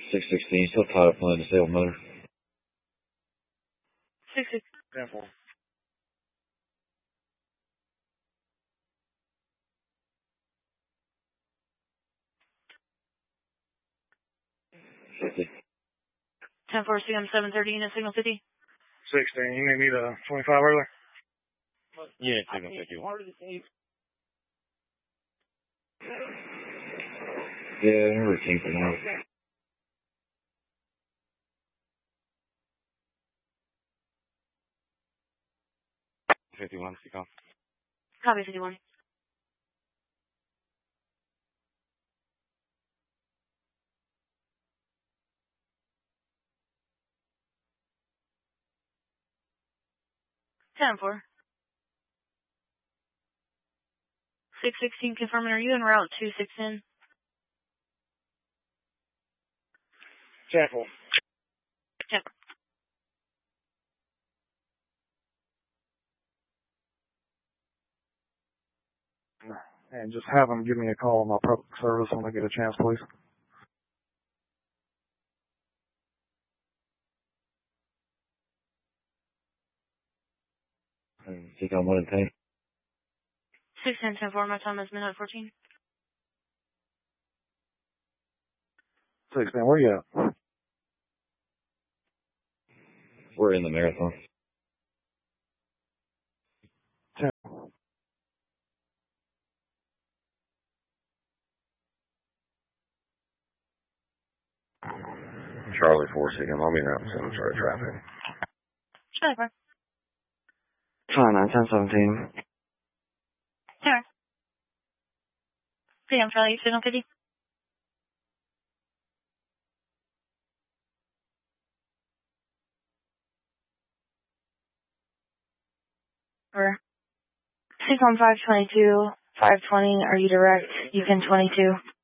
616, still tied up on the disabled motor. 66. 10-4. Fifty. 10-4, CM 730, unit signal 50. 16, you may need a 25 early? Unit signal 50. Yeah, routine for now. 51, speak on. Copy 51. Ten four. 616 confirming, are you en route 269? 10-4. 10. And just have them give me a call on my public service when I get a chance, please. Speak on 1 and 10. 610 10-4, my time is midnight 14. 16, where you at? We're in the marathon. 10. Charlie 4 CM, I'll be around some sort of traffic. Charlie 4. 29, 10, 17. Sure. CM Charlie, signal 50. Or 6 on 522, 520, are you direct? You can 22.